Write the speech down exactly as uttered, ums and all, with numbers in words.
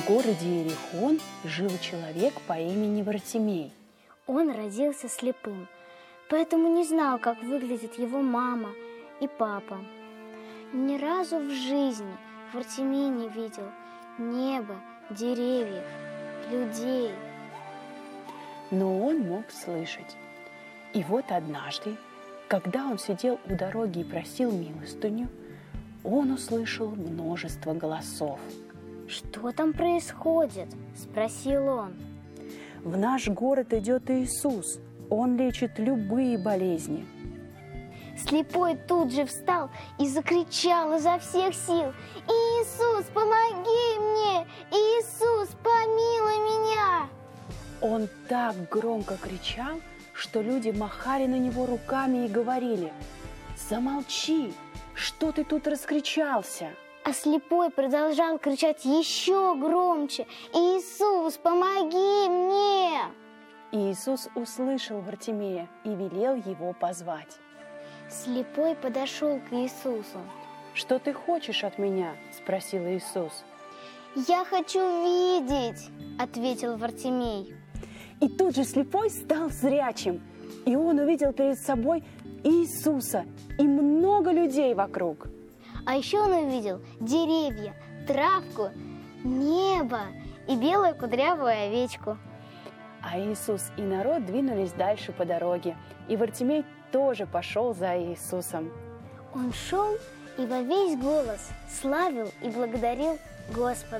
В городе Иерихон жил человек по имени Вартимей. Он родился слепым, поэтому не знал, как выглядит его мама и папа. Ни разу в жизни Вартимей не видел неба, деревьев, людей. Но он мог слышать. И вот однажды, когда он сидел у дороги и просил милостыню, он услышал множество голосов. «Что там происходит?» – спросил он. «В наш город идет Иисус. Он лечит любые болезни». Слепой тут же встал и закричал изо всех сил: «Иисус, помоги мне! Иисус, помилуй меня!» Он так громко кричал, что люди махали на него руками и говорили: «Замолчи! Что ты тут раскричался?» А слепой продолжал кричать еще громче: «Иисус, помоги мне!» Иисус услышал Вартимея и велел его позвать. Слепой подошел к Иисусу. «Что ты хочешь от меня?» – спросил Иисус. «Я хочу видеть!» – ответил Вартимей. И тут же слепой стал зрячим, и он увидел перед собой Иисуса и много людей вокруг. А еще он увидел деревья, травку, небо и белую кудрявую овечку. А Иисус и народ двинулись дальше по дороге, и Вартимей тоже пошел за Иисусом. Он шел и во весь голос славил и благодарил Господа.